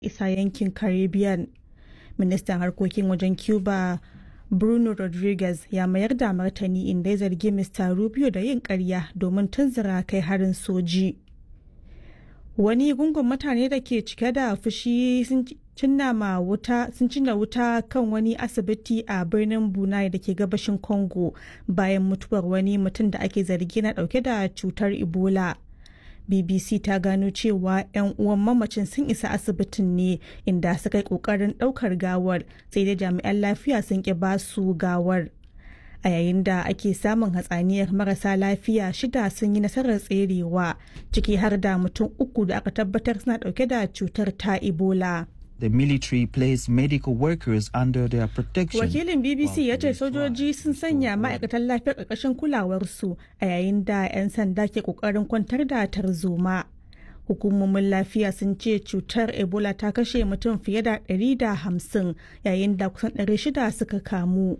isa yankin Caribbean. Ministan harkokin wajen Cuba Bruno Rodriguez ya mayar da martani inda ya zargi Mr. Rubio da yin ƙarya domin tunzura kai harin soji. Wani gungun mutane da ke cike da fushi sun cinna wuta kan wani asibiti a birnin Bunai da ke gabashin Congo bayan mutuwar wani mutum da ake zargi na dauke da cutar Ebola. BBC ta gano cewa 'yan uwan mamacin sun isa asibitin ne inda suka yi kokarin daukar gawar, sai dai jami'an lafiya sun ki basu gawar. A yayin da ake samun hatsaniyar marasa lafiya 6 sun yi nasarar tserewa, ciki har da mutum 3 da aka tabbatar suna dauke da cutar ta Ebola. The military placed medical workers under their protection. Wakilin BBC ya ce sojoji sun sanya ma'aikatan lafiyar ƙarƙashin kulawarsu a yayin da 'yan sanda ke ƙoƙarin kwantar da tarzoma. Hukumomin lafiya sun ce cutar Ebola ta kashe mutum fiye da 150 yayin da kusan 600 suka kamu.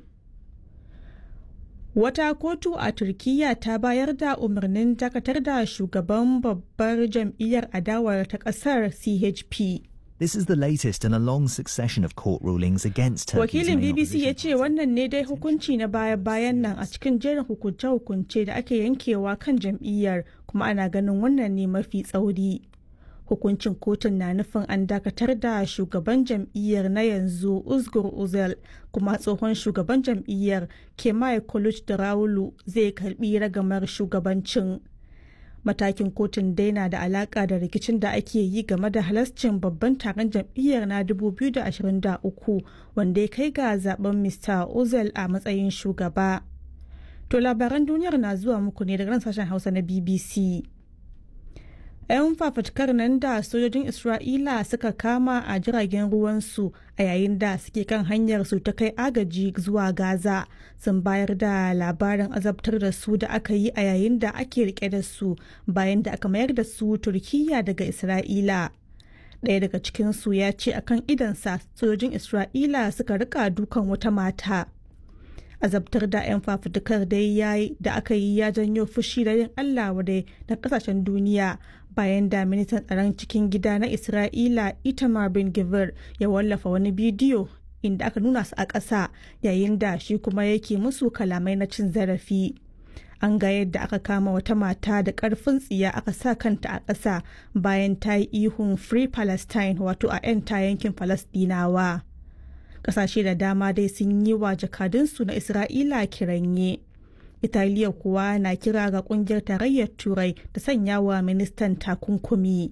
Wata kotu a Turkiyya ta bayar da umarnin dakatar da shugaban babbar jam'iyyar adawar ta ƙasar CHP. This is the latest in a long succession of court rulings against Turkey's Wakilin main BBC ya opposition ce wannan ne dai hukunci na baya-bayan nan a cikin jerin hukunce-hukunce da ake yankewa kan jam'iyyar, kuma ana ganin wannan ne mafi tsauri. Hukuncin kotun na nufin an dakatar da shugaban jam'iyyar na yanzu Uzgur Özel, kuma tsohon shugaban jam'iyyar Kemal Kılıçdaroğlu zai karbi ragamar shugabancin. Matakin kotun dai na da alaka da rikicin da ake yi game da halascin babban taron jam'iyyar na 2023 wanda ya kai ga zaben Mr. Özel a matsayin shugaba. To labaran duniyar na zuwa muku ne daga nan sashen Hausa na BBC. 'Yan fafutukar nan da sojojin Isra'ila suka kama a jiragen ruwansu a yayin da suke kan hanyar su ta kai agaji zuwa Gaza sun bayar da labarin azabtar da su da aka yi a yayin da ake rike da su bayan da aka mayar da su Turkiyya daga Isra'ila. Ɗaya daga cikinsu ya ce akan idansa sojojin Isra'ila suka rika dukan wata mata. Azabtar da 'yan fafutukar dai da aka yi ya janyo fushi da yin Allah wadai na kasashen duniya bayan da ministan tsaron cikin gida na Isra'ila Itamar Ben-Gvir ya wallafa wani bidiyo inda aka nuna su a ƙasa yayin da shi kuma yake musu kalamai na cin zarafi. An ga yadda aka kama wata mata da ƙarfin tsiya aka sa kanta a ƙasa bayan ta yi ihun Free Palestine, wato a 'yan ta yankin Falasɗinawa. Ƙasashe da dama dai sun yi wa jakadunsu na Isra'ila kiranye. Italiya kuwa na kira ga kungiyar tarayyar Turai da sanya wa ministan takunkumi.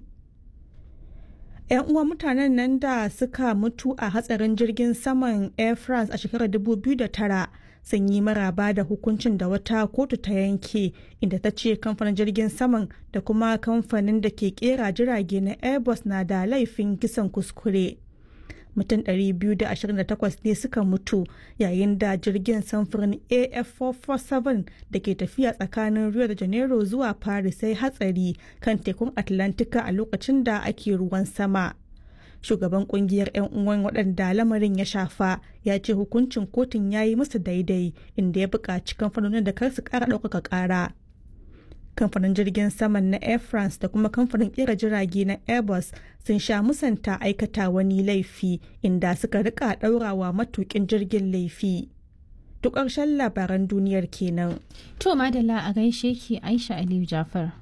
'Yan uwan mutanen nan da suka mutu a hatsarin jirgin saman Air France a shekarar 2009 sun yi maraba da hukuncin da wata kotu ta yanke, inda ta ce kamfanin jirgin saman da kuma kamfanin da ke kera jirage na Airbus na da laifin kisan kuskure. Mutum 228 ne suka mutu yayin da jirgin samfurin AF447 da ke tafiya tsakanin Rio de Janeiro zuwa Paris sai hatsari kan tekun Atlantika a lokacin da ake ruwan sama. Shugaban kungiyar 'yan uwan waɗanda lamarin ya shafa ya ce hukuncin kotun ya yi musu daidai, inda ya buƙaci kamfanonin da kar su ƙara ɗaukaka ƙara. Kamfanin jirgin saman na Air France da kuma kamfanin kera jirage na Airbus sun sha musanta aikata wani laifi, inda suka rika daurawa matukin jirgin laifi. Duk ƙarshen labaran duniyar kenan. To madalla a gaishe ki Aisha Aliyu Jafar.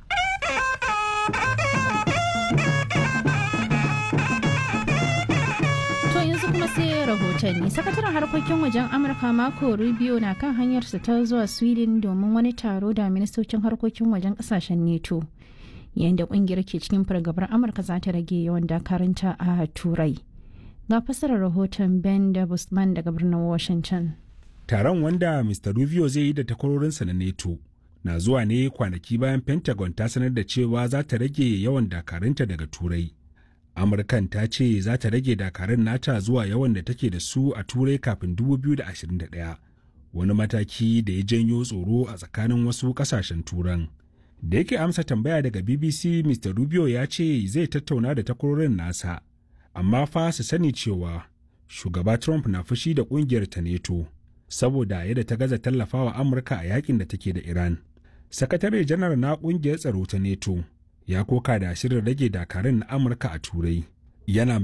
Kuma sai rahotanni. Sakataren harkokin wajen Amurka Marco Rubio na kan hanyarsa ta zuwa Sweden domin wani taro da ministocin harkokin wajen kasashen NATO, yayin da kungiyar ke cikin fargabar Amurka za ta rage yawan dakarunta a Turai. Ga fasarar rahoton Ben Dabusman daga birnin Washington. Taron wanda Mr. Rubio zai yi da takwarorinsa na NATO na zuwa ne kwanaki bayan Pentagon ta sanar da cewa za ta rage yawan dakarunta daga Turai. Amurkan ta ce za ta rage dakarun nata zuwa yawan da take da su a Turai kafin 2021, wani mataki da ya janyo tsoro a tsakanin wasu kasashen Turan. Da yake amsa tambaya daga BBC, Mr. Rubio ya ce zai tattauna da takwarorin nasa, amma fa su sani cewa shugaba Trump na fushi da kungiyar ta NATO saboda yadda ta gaza tallafawa Amurka a yakin da take da Iran. Sakatare janar na kungiyar tsaro ta NATO ya koka da shirin rage dakarun na Amurka a Turai, yana